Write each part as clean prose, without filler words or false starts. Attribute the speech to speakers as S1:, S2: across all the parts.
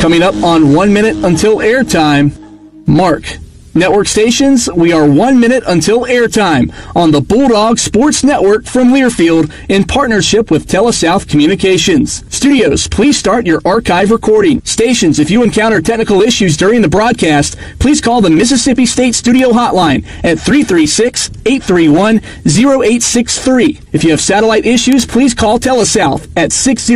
S1: Coming up on 1 Minute Until Airtime, Mark. Network stations, we are 1 minute until airtime on the Bulldog Sports Network from Learfield in partnership with TeleSouth Communications. Studios, please start your archive recording. Stations, if you encounter technical issues during the broadcast, please call the Mississippi State Studio Hotline at 336-831-0863. If you have satellite issues, please call TeleSouth at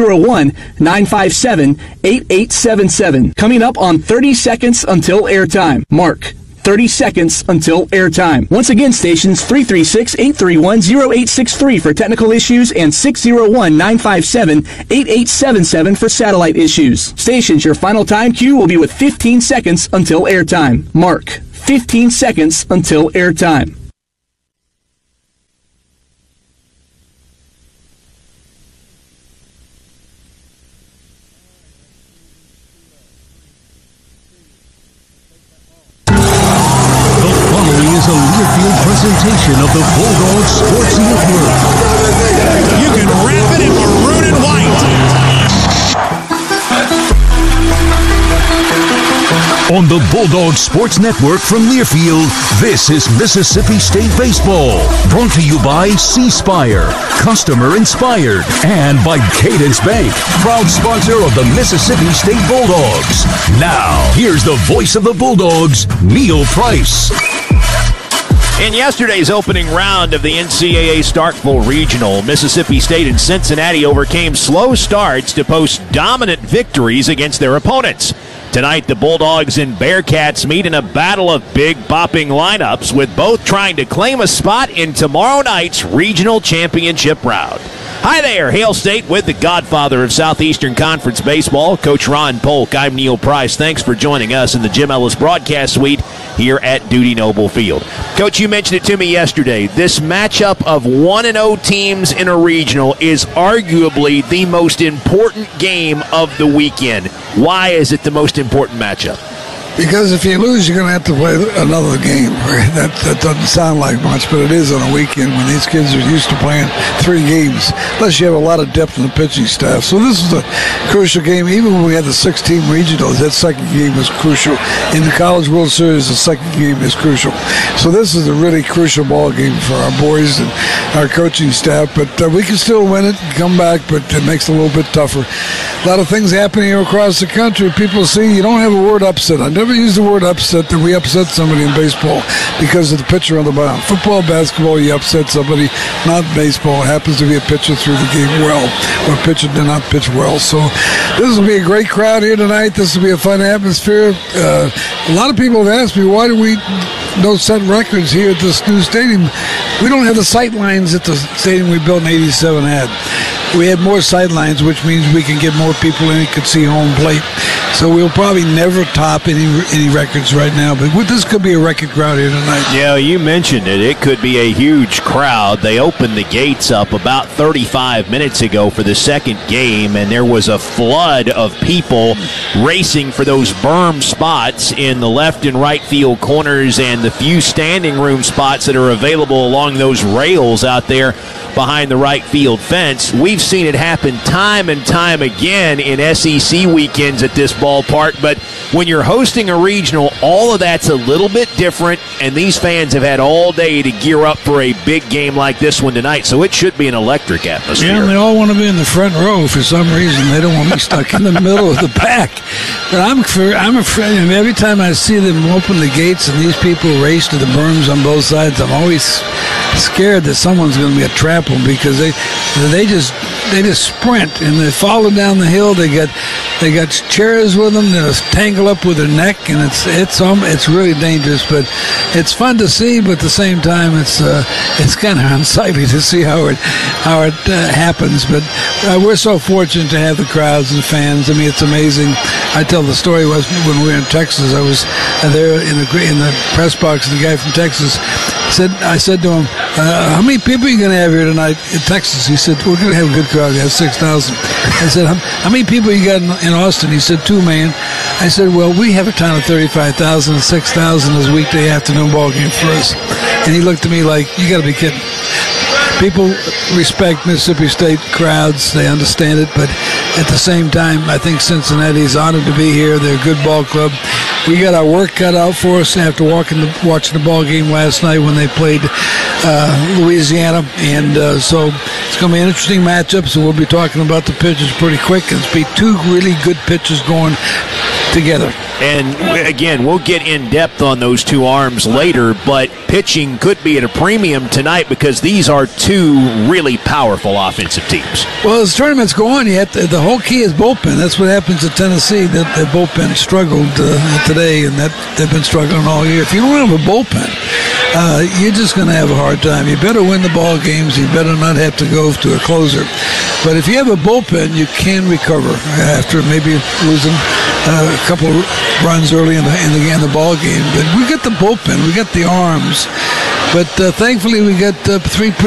S1: 601-957-8877. Coming up on 30 seconds until airtime. Mark. 30 seconds until airtime. Once again, stations 336-831-0863 for technical issues and 601-957-8877 for satellite issues. Stations, your final time cue will be with 15 seconds until airtime. Mark, 15 seconds until airtime.
S2: Presentation of the Bulldog Sports Network.
S3: You can wrap it in maroon and white.
S2: On the Bulldog Sports Network from Learfield, this is Mississippi State Baseball. Brought to you by C-Spire, customer inspired, and by Cadence Bank, proud sponsor of the Mississippi State Bulldogs. Now, here's the voice of the Bulldogs, Neil Price.
S4: In yesterday's opening round of the NCAA Starkville Regional, Mississippi State and Cincinnati overcame slow starts to post dominant victories against their opponents. Tonight, the Bulldogs and Bearcats meet in a battle of big bopping lineups, with both trying to claim a spot in tomorrow night's regional championship round. Hi there, Hail State with the godfather of Southeastern Conference baseball, Coach Ron Polk. I'm Neil Price. Thanks for joining us in the Jim Ellis broadcast suite here at Dudy Noble Field. Coach, you mentioned it to me yesterday. This matchup of 1-0 teams in a regional is arguably the most important game of the weekend. Why is it the most important matchup?
S5: Because if you lose, you're going to have to play another game. Right? That doesn't sound like much, but it is on a weekend when these kids are used to playing 3 games, unless you have a lot of depth in the pitching staff. So this is a crucial game. Even when we had the 6-team regionals, that second game was crucial. In the College World Series, the second game is crucial. So this is a really crucial ball game for our boys and our coaching staff. But we can still win it and come back, but it makes it a little bit tougher. A lot of things happening across the country. People see you don't have a word upset. I never use the word upset that we upset somebody in baseball because of the pitcher on the mound. Football, basketball, you upset somebody. Not baseball. It happens to be a pitcher threw the game well, or a pitcher did not pitch well. So this will be a great crowd here tonight. This will be a fun atmosphere. A lot of people have asked me, why do we don't set records here at this new stadium? We don't have the sight lines that the stadium we built in '87 had. We had more sight lines, which means we can get more people in and could see home plate. So we'll probably never top any records right now, but this could be a record crowd here tonight.
S4: Yeah, you mentioned it. It could be a huge crowd. They opened the gates up about 35 minutes ago for the second game, and there was a flood of people racing for those berm spots in the left and right field corners and the few standing room spots that are available along those rails out there behind the right field fence. We've seen it happen time and time again in SEC weekends at this ballpark, but when you're hosting a regional, all of that's a little bit different, and these fans have had all day to gear up for a big game like this one tonight, so it should be an electric atmosphere.
S5: Yeah, and they all want to be in the front row for some reason. They don't want to be stuck in the middle of the pack. But I'm afraid, and every time I see them open the gates and these people race to the berms on both sides, I'm always scared that someone's going to be a trample, because they just sprint and they follow down the hill. They got chairs with them. They'll tangle up with their neck, and it's really dangerous. But it's fun to see. But at the same time, it's kind of unsightly to see how it happens. But we're so fortunate to have the crowds and fans. I mean, it's amazing. I tell the story was when we were in Texas. I was there in the press box, and the guy from Texas I said to him, how many people are you going to have here tonight in Texas? He said, we're going to have a good crowd. We have 6,000. I said, how many people you got in Austin? He said, 2 million. I said, well, we have a town of 35,000, and 6,000 is a weekday afternoon ball game for us. And he looked at me like, you got to be kidding. people respect Mississippi State crowds. They understand it, but at the same time, I think Cincinnati is honored to be here. They're a good ball club. We got our work cut out for us after watching the ball game last night when they played Louisiana, and so it's going to be an interesting matchup. So we'll be talking about the pitchers pretty quick, and it's be two really good pitchers going together.
S4: And again, we'll get in depth on those two arms later, but pitching could be at a premium tonight because these are two really powerful offensive teams.
S5: Well, as tournaments go on, the whole key is bullpen. That's what happens at Tennessee. That the bullpen struggled today, and that they've been struggling all year. If you don't have a bullpen, you're just going to have a hard time. You better win the ball games. You better not have to go to a closer. But if you have a bullpen, you can recover after maybe losing a couple of runs early in the ball game. But we got the bullpen. We got the arms. But thankfully, we got three